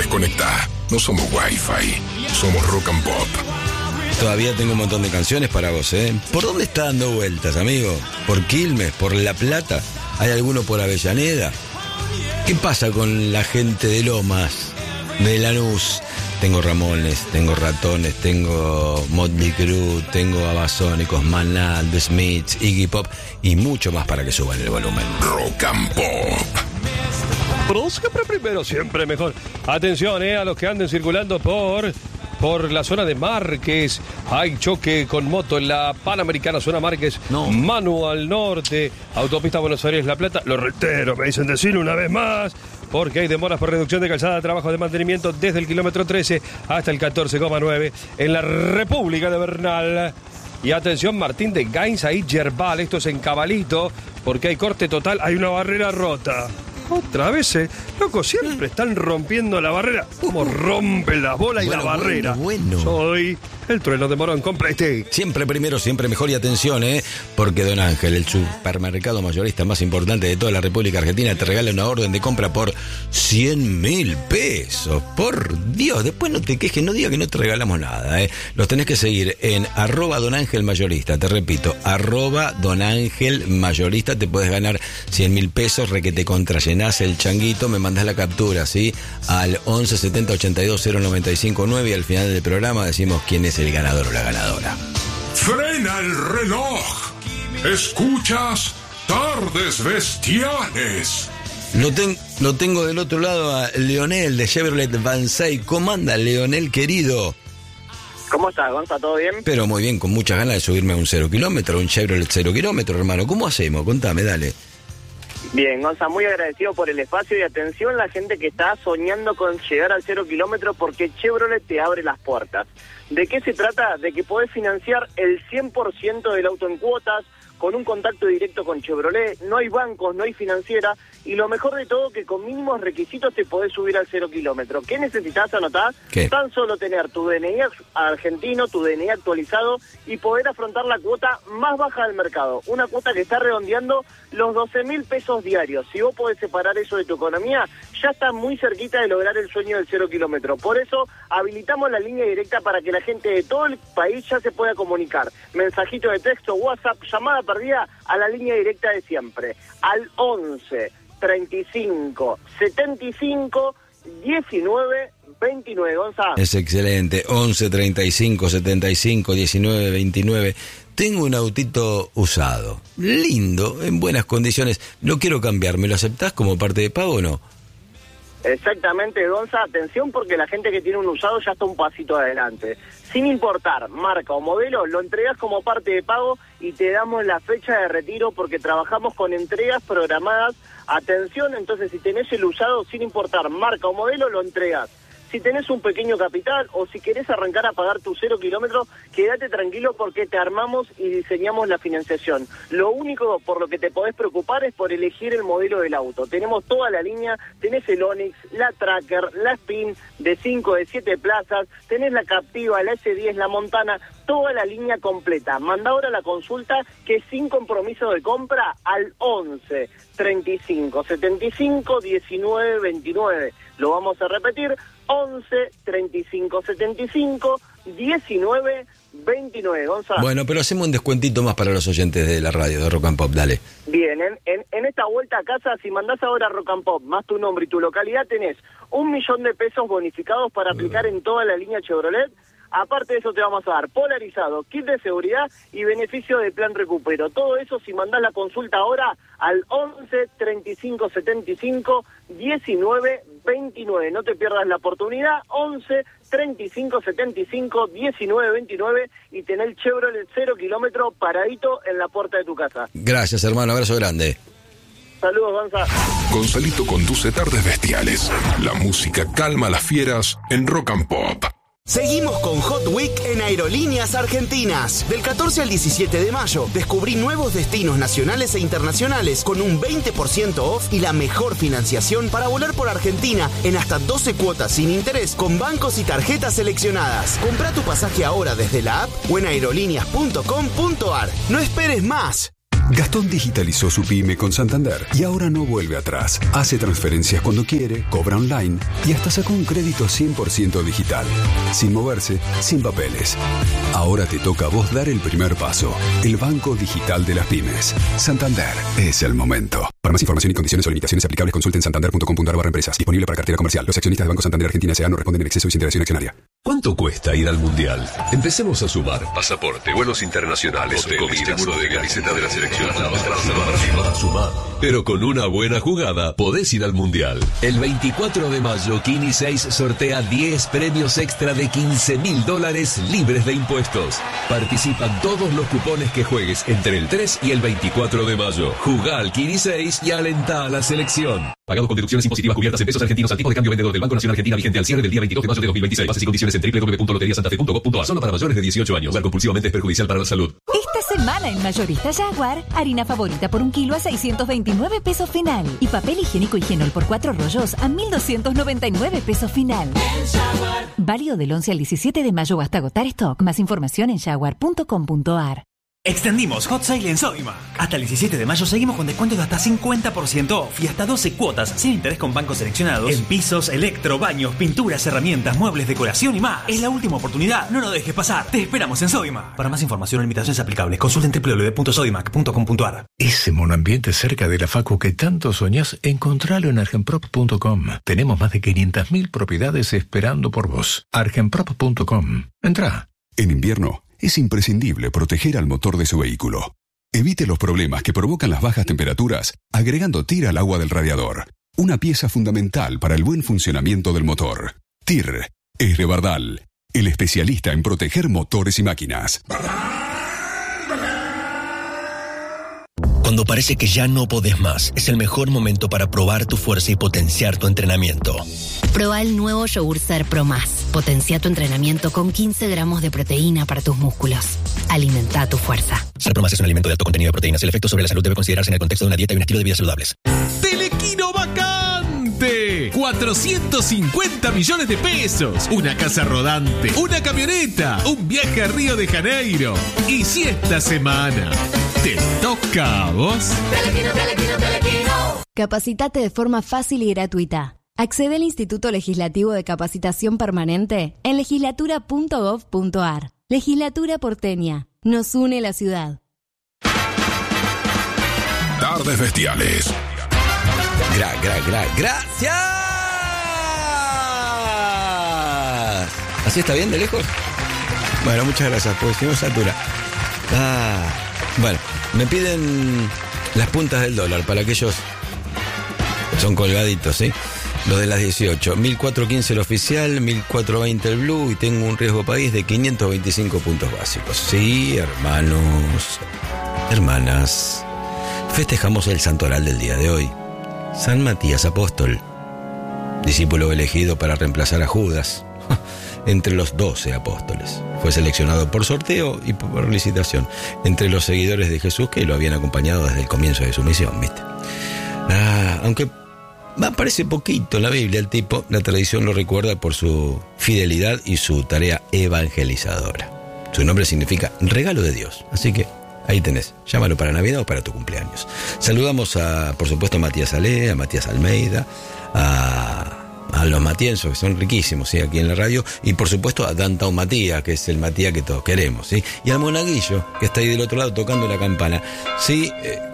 Desconectá. No somos Wi-Fi. Somos Rock and Pop. Todavía tengo un montón de canciones para vos, ¿eh? ¿Por dónde está dando vueltas, amigo? ¿Por Quilmes? ¿Por La Plata? ¿Hay alguno por Avellaneda? ¿Qué pasa con la gente de Lomas, de Lanús? Tengo Ramones, tengo Ratones, tengo Motley Crue, tengo Babasónicos, Maná, The Smiths, Iggy Pop y mucho más para que suban el volumen. Rock and Pop. Pero siempre primero, siempre mejor. Atención, a los que anden circulando por la zona de Márquez. Hay choque con moto en la Panamericana, zona Márquez. No. Manu al norte, autopista Buenos Aires-La Plata. Lo reitero, me dicen decirlo una vez más, porque hay demoras por reducción de calzada, trabajo de mantenimiento desde el kilómetro 13 hasta el 14,9 en la República de Bernal. Y atención, Martín de Gainza y Yerbal, esto es en Cabalito, porque hay corte total, hay una barrera rota. Otra vez, loco, siempre están rompiendo la barrera. Como rompen las bolas y la barrera. Bueno. Soy el trueno de Morón, comprete. Siempre primero, siempre mejor y atención, porque Don Ángel, el supermercado mayorista más importante de toda la República Argentina, te regala una orden de compra por 100.000 pesos. Por Dios, después no te quejes, no digas que no te regalamos nada, Los tenés que seguir en @DonAngelMayorista, te repito, @DonAngelMayorista, te puedes ganar 100.000 pesos, requete contrallenás el changuito, me mandás la captura, ¿sí? Al 11 70 82 095 9 y al final del programa decimos quién es el ganador o la ganadora. Frena el reloj. Escuchas Tardes Bestiales. Lo tengo del otro lado a Leonel de Chevrolet Vansay. ¿Cómo anda, Leonel, querido? ¿Cómo estás, Gonza? ¿Todo bien? Pero muy bien, con muchas ganas de subirme a un 0 kilómetro, un Chevrolet 0 kilómetro, hermano. ¿Cómo hacemos? Contame, dale. Bien, Gonza, muy agradecido por el espacio y atención la gente que está soñando con llegar al 0 kilómetro porque Chevrolet te abre las puertas. ¿De qué se trata? De que podés financiar el 100% del auto en cuotas, con un contacto directo con Chevrolet, no hay bancos, no hay financiera, y lo mejor de todo que con mínimos requisitos te podés subir al 0 kilómetro. ¿Qué necesitas anotar? ¿Qué? Tan solo tener tu DNI argentino, tu DNI actualizado y poder afrontar la cuota más baja del mercado. Una cuota que está redondeando los 12.000 pesos diarios. Si vos podés separar eso de tu economía, ya estás muy cerquita de lograr el sueño del 0 kilómetro. Por eso habilitamos la línea directa para que la gente de todo el país ya se pueda comunicar. Mensajito de texto, WhatsApp, llamada perdida a la línea directa de siempre. Al 11 35 75 19 29, Gonzalo. Es excelente. 11 35 75 19 29. Tengo un autito usado, lindo, en buenas condiciones. Lo quiero cambiar. ¿Me lo aceptás como parte de pago o no? Exactamente, Gonza, atención porque la gente que tiene un usado ya está un pasito adelante. Sin importar marca o modelo, lo entregas como parte de pago y te damos la fecha de retiro porque trabajamos con entregas programadas. Atención, entonces si tenés el usado, sin importar marca o modelo, lo entregas. Si tenés un pequeño capital o si querés arrancar a pagar tu 0 kilómetro, quédate tranquilo porque te armamos y diseñamos la financiación. Lo único por lo que te podés preocupar es por elegir el modelo del auto. Tenemos toda la línea, tenés el Onix, la Tracker, la Spin de 5, de 7 plazas, tenés la Captiva, la S10, la Montana, toda la línea completa. Manda ahora la consulta que es sin compromiso de compra al 11 35 75 19 29. Lo vamos a repetir, 11 35 75 19 29, Gonzalo. Bueno, pero hacemos un descuentito más para los oyentes de la radio, de Rock and Pop, dale. Bien, en esta vuelta a casa, si mandás ahora Rock and Pop, más tu nombre y tu localidad, tenés 1.000.000 pesos bonificados para aplicar en toda la línea Chevrolet. Aparte de eso te vamos a dar polarizado, kit de seguridad y beneficio de plan recupero. Todo eso si mandás la consulta ahora al 11 35 75 19 29. No te pierdas la oportunidad, 11 35 75 19 29 y tener el Chevrolet 0 kilómetro paradito en la puerta de tu casa. Gracias, hermano, abrazo grande. Saludos, Gonza. Gonzalito conduce Tardes Bestiales. La música calma a las fieras en Rock and Pop. Seguimos con Hot Week en Aerolíneas Argentinas. Del 14 al 17 de mayo, descubrí nuevos destinos nacionales e internacionales con un 20% off y la mejor financiación para volar por Argentina en hasta 12 cuotas sin interés con bancos y tarjetas seleccionadas. Comprá tu pasaje ahora desde la app o en aerolíneas.com.ar. No esperes más. Gastón digitalizó su pyme con Santander y ahora no vuelve atrás. Hace transferencias cuando quiere, cobra online y hasta sacó un crédito 100% digital. Sin moverse, sin papeles. Ahora te toca a vos dar el primer paso. El banco digital de las pymes. Santander es el momento. Para más información y condiciones o limitaciones aplicables, consulten santander.com.ar/empresas. Disponible para cartera comercial. Los accionistas de Banco Santander Argentina S.A. no responden en exceso y sin interacción accionaria. ¿Cuánto cuesta ir al Mundial? Empecemos a sumar. Pasaporte, vuelos internacionales, hoteles, seguro de camiseta de la selección. Sumar. Pero con una buena jugada podés ir al Mundial. El 24 de mayo, Kini 6 sortea 10 premios extra de $15.000 libres de impuestos. Participan todos los cupones que juegues entre el 3 y el 24 de mayo. Jugá al Kini 6 y alentá a la selección. Pagado con deducciones impositivas cubiertas en pesos argentinos al tipo de cambio vendedor del Banco Nacional Argentina vigente al cierre del día 22 de mayo de 2026. Bases y condiciones en www.loteriasantafe.gov.ar. Solo para mayores de 18 años. Usar compulsivamente es perjudicial para la salud. Esta semana en Mayorista Jaguar, harina favorita por 1 kilo a 629 pesos final. Y papel higiénico Higienol por 4 rollos a 1.299 pesos final. Válido del 11 al 17 de mayo hasta agotar stock. Más información en jaguar.com.ar. Extendimos Hot Sale en Sodimac. Hasta el 17 de mayo seguimos con descuentos de hasta 50% off y hasta 12 cuotas sin interés con bancos seleccionados en pisos, electro, baños, pinturas, herramientas, muebles, decoración y más. Es la última oportunidad, no lo dejes pasar. Te esperamos en Sodimac. Para más información o limitaciones aplicables, consulten www.sodimac.com.ar. Ese monoambiente cerca de la facu que tanto soñás, encontralo en argenprop.com. Tenemos más de 500.000 propiedades esperando por vos. argenprop.com. Entrá. En invierno es imprescindible proteger al motor de su vehículo. Evite los problemas que provocan las bajas temperaturas agregando TIR al agua del radiador. Una pieza fundamental para el buen funcionamiento del motor. TIR es de Bardal, el especialista en proteger motores y máquinas. Cuando parece que ya no podés más, es el mejor momento para probar tu fuerza y potenciar tu entrenamiento. Proba el nuevo yogur Ser Pro Más. Potencia tu entrenamiento con 15 gramos de proteína para tus músculos. Alimenta tu fuerza. Ser Pro Más es un alimento de alto contenido de proteínas. El efecto sobre la salud debe considerarse en el contexto de una dieta y un estilo de vida saludables. ¡Telequino vacante! 450 millones de pesos. Una casa rodante. Una camioneta. Un viaje a Río de Janeiro. Y si esta semana te toca a vos. Telequino. Capacitate de forma fácil y gratuita. Accede al Instituto Legislativo de Capacitación Permanente en legislatura.gov.ar. Legislatura porteña. Nos une la ciudad. Tardes Bestiales. Gracias. ¿Así está bien de lejos? Bueno, muchas gracias, porque si no satura. Bueno, me piden las puntas del dólar para aquellos... Son colgaditos, ¿sí? Lo de las 18. 1415 el oficial, 1420 el blue y tengo un riesgo país de 525 puntos básicos. Sí, hermanos, hermanas. Festejamos el santoral del día de hoy. San Matías Apóstol, discípulo elegido para reemplazar a Judas entre los 12 apóstoles. Fue seleccionado por sorteo y por licitación entre los seguidores de Jesús que lo habían acompañado desde el comienzo de su misión, ¿viste? Aunque aparece poquito en la Biblia el tipo, la tradición lo recuerda por su fidelidad y su tarea evangelizadora. Su nombre significa regalo de Dios, así que ahí tenés, llámalo para Navidad o para tu cumpleaños. Saludamos por supuesto a Matías Ale, a Matías Almeida, a los matiensos que son riquísimos, ¿sí? Aquí en la radio, y por supuesto a Dantao Matías, que es el Matías que todos queremos, ¿sí? Y al monaguillo que está ahí del otro lado tocando la campana, ¿sí?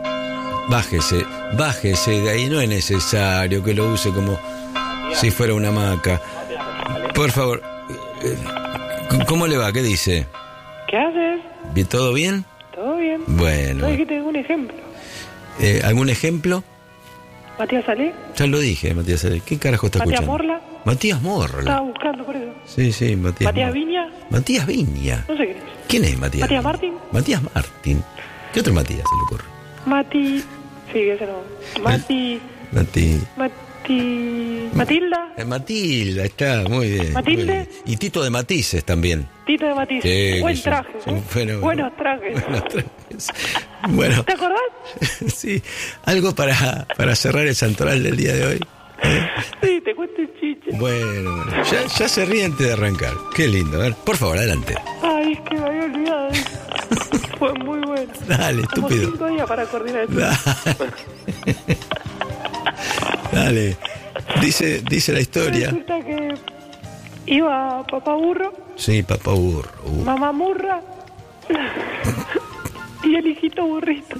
Bájese de ahí, no es necesario que lo use como si fuera una hamaca. Por favor, ¿cómo le va? ¿Qué dice? ¿Qué haces? ¿Todo bien? Todo bien. Bueno. ¿No dijiste ningún ejemplo? ¿Algún ejemplo? ¿Matías Ale? Ya lo dije, Matías Ale. ¿Qué carajo está ¿Matías escuchando? Morla? Matías Morla. Estaba buscando por eso. Sí, Matías. ¿Matías Viña? Matías Viña. No sé quién es. ¿Quién es Matías? ¿Matías Martín? Matías Martín. ¿Qué otro Matías se le ocurre? Mati. Sí, ese no. Matilda. Matilda, está muy bien. ¿Matilde? Muy bien. Y Tito de Matices también. Tito de Matices. Sí, buen traje. Buenos trajes. Bueno. ¿Te acordás? Sí. ¿Algo para cerrar el santoral del día de hoy? Sí, te cuento el chiche. Bueno. Ya se ríe antes de arrancar. Qué lindo. A ver, por favor, adelante. Ay, es que me había olvidado. Fue muy bueno. Dale, Estamos estúpido. 5 días para coordinar esto. Dale. Dice la historia. Resulta que iba papá burro, Sí, papá burro. mamá murra y el hijito burrito.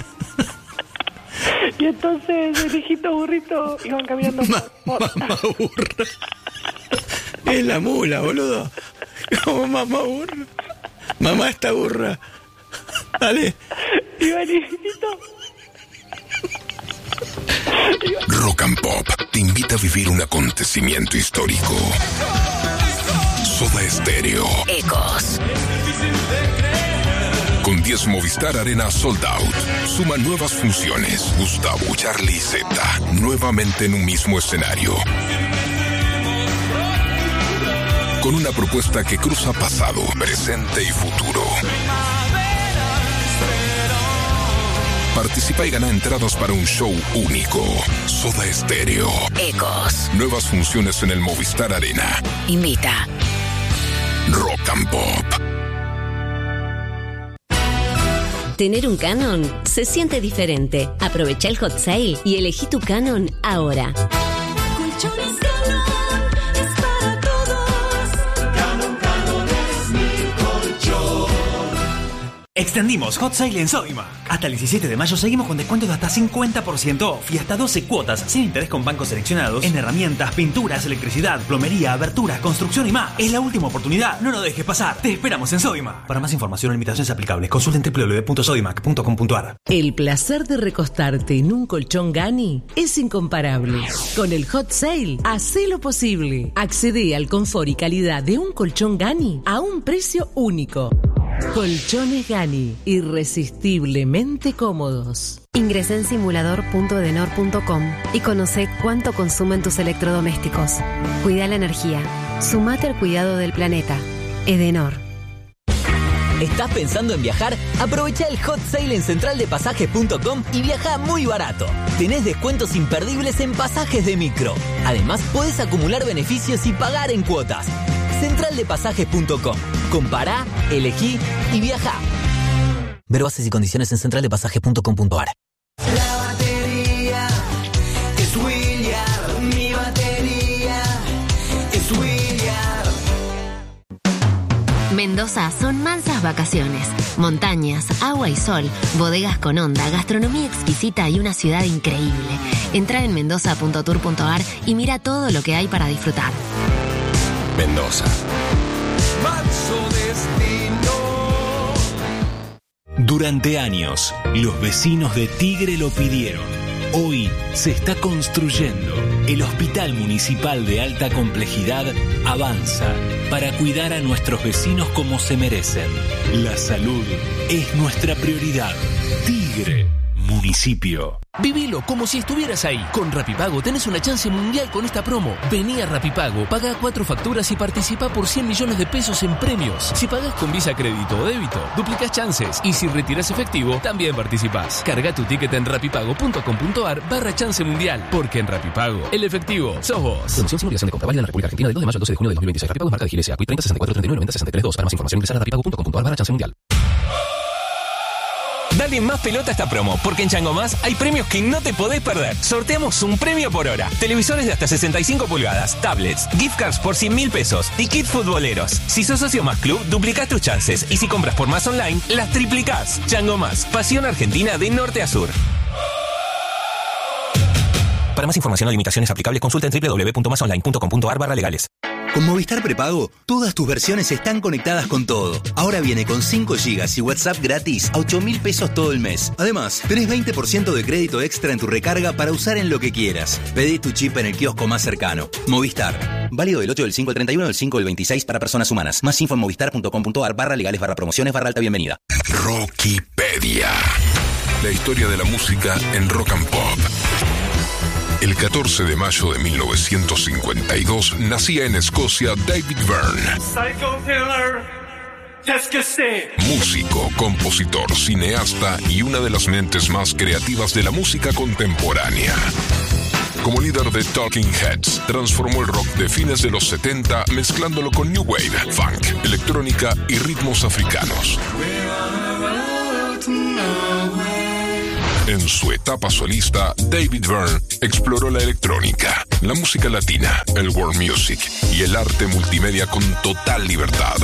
Y entonces el hijito burrito iban caminando por... Mamá burra. Es la mula, boludo. Como mamá burra. Mamá está burra. Dale. Iba el hijito. Rock and Pop te invita a vivir un acontecimiento histórico. Soda Stereo. Ecos. Con 10 Movistar Arena Sold Out. Suma nuevas funciones. Gustavo, Charlie y Zeta. Nuevamente en un mismo escenario. Con una propuesta que cruza pasado, presente y futuro. Participa y gana entradas para un show único. Soda Stereo. Ecos. Nuevas funciones en el Movistar Arena. Invita. Rock and Pop. Tener un Canon se siente diferente. Aprovecha el hot sale y elegí tu Canon ahora. Colchones Canon es para todos. Canon es mi colchón. Extendimos Hot Sale en Sodimac. Hasta el 17 de mayo seguimos con descuentos de hasta 50% off y hasta 12 cuotas sin interés con bancos seleccionados en herramientas, pinturas, electricidad, plomería, aberturas, construcción y más. Es la última oportunidad, no lo dejes pasar. Te esperamos en Sodimac. Para más información o limitaciones aplicables, consulten www.sodimac.com.ar. El placer de recostarte en un colchón Gani es incomparable. Con el Hot Sale, hacé lo posible. Accede al confort y calidad de un colchón Gani a un precio único. Colchones Gani, irresistiblemente cómodos. Ingresa en simulador.edenor.com y conoce cuánto consumen tus electrodomésticos. Cuida la energía. Sumate al cuidado del planeta. Edenor. ¿Estás pensando en viajar? Aprovecha el Hot Sale en centraldepasajes.com y viaja muy barato. Tenés descuentos imperdibles en pasajes de micro. Además, podés acumular beneficios y pagar en cuotas. Centraldepasajes.com. Compará, elegí y viaja. Ver bases y condiciones en centraldepasajes.com.ar. La batería es William. Mi batería es William. Mendoza son mansas vacaciones. Montañas, agua y sol, bodegas con onda, gastronomía exquisita y una ciudad increíble. Entra en mendoza.tour.ar y mira todo lo que hay para disfrutar. Mendoza. Durante años, los vecinos de Tigre lo pidieron. Hoy se está construyendo. El Hospital Municipal de Alta Complejidad avanza para cuidar a nuestros vecinos como se merecen. La salud es nuestra prioridad. Tigre, municipio. Vivilo como si estuvieras ahí. Con Rapipago tenés una chance mundial con esta promo. Vení a Rapipago, pagá 4 facturas y participá por 100 millones de pesos en premios. Si pagás con Visa, crédito o débito, duplicás chances. Y si retirás efectivo, también participás. Carga tu ticket en rapipago.com.ar/chance mundial. Porque en Rapipago, el efectivo sos vos. Promoción sin obligación de compra válida en la República Argentina del 2 de mayo al 12 de junio de 2026. Rapipago es marca de Giles SACUI 30 64 39 90 63 2. Para más información ingresar a rapipago.com.ar/chance mundial. Dale más pelota a esta promo, porque en Chango Más hay premios que no te podés perder. Sorteamos un premio por hora. Televisores de hasta 65 pulgadas, tablets, gift cards por 100.000 pesos y kit futboleros. Si sos socio Más Club, duplicás tus chances. Y si compras por Más Online, las triplicás. Chango Más, pasión argentina de norte a sur. Para más información o limitaciones aplicables, consulta en www.masonline.com.ar/legales. Con Movistar Prepago, todas tus versiones están conectadas con todo. Ahora viene con 5 GB y WhatsApp gratis a 8.000 pesos todo el mes. Además, tenés 20% de crédito extra en tu recarga para usar en lo que quieras. Pedí tu chip en el kiosco más cercano. Movistar. Válido del 8 del 5 al 31 del 5 del 26 para personas humanas. Más info en movistar.com.ar/legales/promociones/alta bienvenida. Rockipedia. La historia de la música en Rock and Pop. El 14 de mayo de 1952 nacía en Escocia David Byrne. Músico, compositor, cineasta y una de las mentes más creativas de la música contemporánea. Como líder de Talking Heads, transformó el rock de fines de los 70 mezclándolo con New Wave, funk, electrónica y ritmos africanos. En su etapa solista, David Byrne exploró la electrónica, la música latina, el world music y el arte multimedia con total libertad.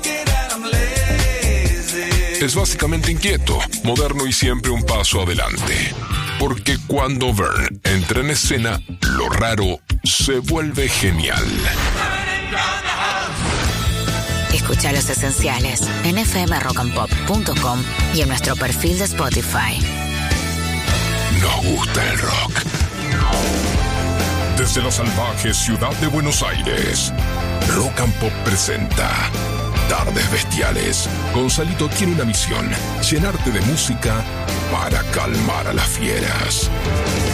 Es básicamente inquieto, moderno y siempre un paso adelante. Porque cuando Byrne entra en escena, lo raro se vuelve genial. Escucha Los Esenciales en fmrockandpop.com y en nuestro perfil de Spotify. Nos gusta el rock. Desde la salvaje ciudad de Buenos Aires, Rock and Pop presenta Tardes Bestiales. Gonzalito tiene una misión: llenarte de música para calmar a las fieras.